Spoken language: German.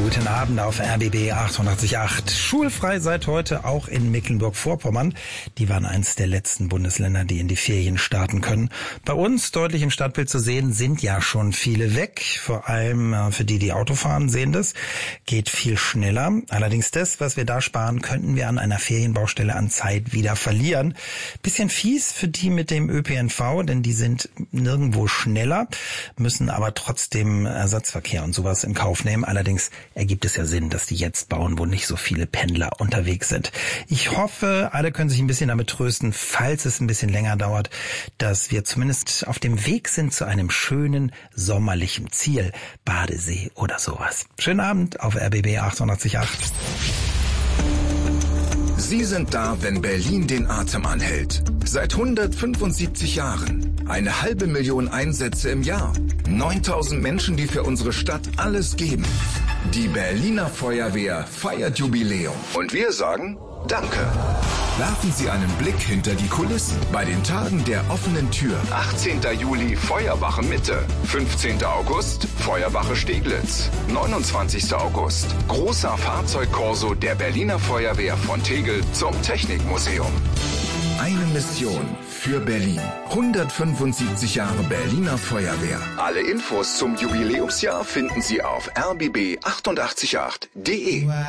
Guten Abend auf RBB 88.8. Schulfrei seit heute auch in Mecklenburg-Vorpommern. Die waren eins der letzten Bundesländer, die in die Ferien starten können. Bei uns, deutlich im Stadtbild zu sehen, sind ja schon viele weg. Vor allem für die Auto fahren, sehen das. Geht viel schneller. Allerdings das, was wir da sparen, könnten wir an einer Ferienbaustelle an Zeit wieder verlieren. Bisschen fies für die mit dem ÖPNV, denn die sind nirgendwo schneller, müssen aber trotzdem Ersatzverkehr und sowas in Kauf nehmen. Allerdings ergibt es ja Sinn, dass die jetzt bauen, wo nicht so viele Pendler unterwegs sind. Ich hoffe, alle können sich ein bisschen damit trösten, falls es ein bisschen länger dauert, dass wir zumindest auf dem Weg sind zu einem schönen sommerlichen Ziel, Badesee oder sowas. Schönen Abend auf RBB 88.8. Sie sind da, wenn Berlin den Atem anhält. Seit 175 Jahren. 500.000 Einsätze im Jahr. 9.000 Menschen, die für unsere Stadt alles geben. Die Berliner Feuerwehr feiert Jubiläum. Und wir sagen Danke. Werfen Sie einen Blick hinter die Kulissen bei den Tagen der offenen Tür. 18. Juli Feuerwache Mitte, 15. August Feuerwache Steglitz, 29. August großer Fahrzeugkorso der Berliner Feuerwehr von Tegel zum Technikmuseum. Eine Mission für Berlin. 175 Jahre Berliner Feuerwehr. Alle Infos zum Jubiläumsjahr finden Sie auf rbb888.de.